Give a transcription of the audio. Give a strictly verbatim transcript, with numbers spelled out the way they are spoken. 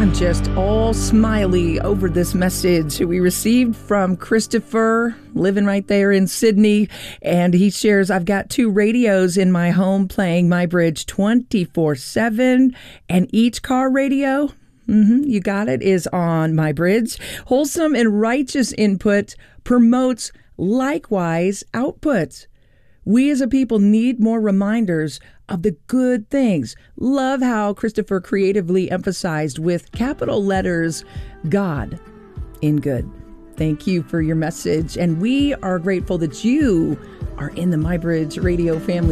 I'm just all smiley over this message we received from Christopher, living right there in Sydney. And he shares, I've got two radios in my home playing My Bridge twenty-four seven, and each car radio, mm-hmm, you got it, is on My Bridge. Wholesome and righteous input promotes likewise output. We as a people need more reminders of the good things. Love how Christopher creatively emphasized with capital letters, God in good. Thank you for your message. And we are grateful that you are in the My Bridge Radio family.